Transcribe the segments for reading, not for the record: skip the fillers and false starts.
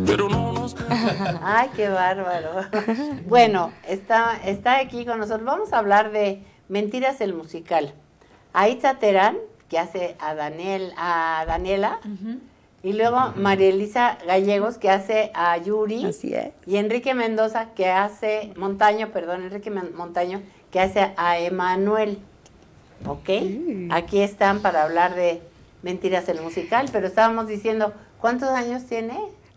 pero no nos... Ay, qué bárbaro. Bueno, está aquí con nosotros. Vamos a hablar de Mentiras el musical. Aitza Terán, que hace a Daniela, y luego María Elisa Gallegos, que hace a Yuri. Así es. Y Enrique Mendoza, que hace Enrique Montaño, que hace a Emanuel. ¿Ok? Aquí están para hablar de Mentiras el musical, pero estábamos diciendo, ¿cuántos años tiene?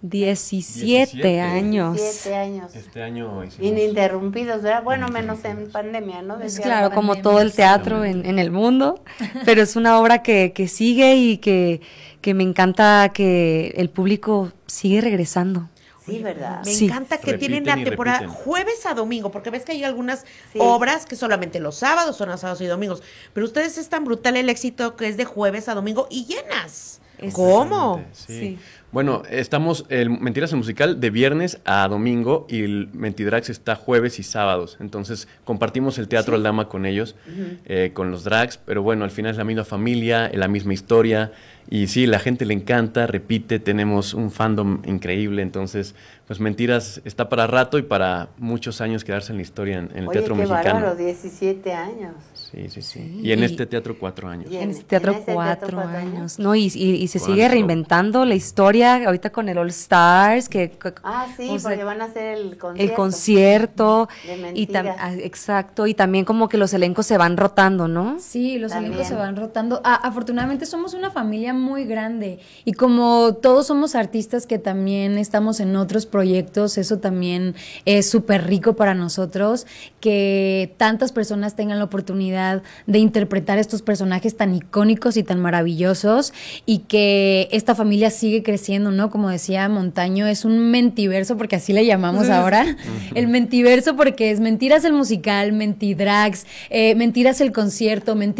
17 años. 17 años. Este año hicimos... Ininterrumpidos, ¿verdad? Bueno, menos en pandemia, ¿no? Pues claro, como todo el teatro en el mundo, pero es una obra que sigue y que me encanta que el público sigue regresando. Sí, ¿verdad? Me Sí. encanta que tienen Repiten la y temporada repiten. jueves a domingo, porque ves que hay algunas Sí. obras que solamente los sábados son los sábados y domingos, pero ustedes es tan brutal el éxito que es de jueves a domingo y llenas. ¿Cómo? Sí. Sí. Bueno, estamos Mentiras el musical de viernes a domingo y el Mentidrags está jueves y sábados. Entonces compartimos el Teatro Aldama con ellos, con los drags, pero bueno, al final es la misma familia, la misma historia. Y sí, la gente le encanta, repite, tenemos un fandom increíble. Entonces, pues Mentiras está para rato y para muchos años quedarse en la historia en el Oye, teatro qué mexicano. bárbaro, 17 años. Sí. Y en este teatro 4 años. Y En este teatro en este 4 teatro, años, ¿no? Y se sigue ¿Cuánto? reinventando la historia ahorita con el All Stars, Ah, sí, o sea, porque van a hacer el concierto. el concierto, De y Mentiras. exacto, y también como que los elencos se van rotando, ¿no? Sí, los También. elencos se van rotando. Afortunadamente somos una familia muy grande y como todos somos artistas que también estamos en otros proyectos, eso también es súper rico para nosotros, que tantas personas tengan la oportunidad de interpretar estos personajes tan icónicos y tan maravillosos y que esta familia sigue creciendo, ¿no? Como decía Montaño, es un mentiverso, porque así le llamamos ahora, el mentiverso porque es Mentiras el musical, Mentidrags, Mentiras el concierto,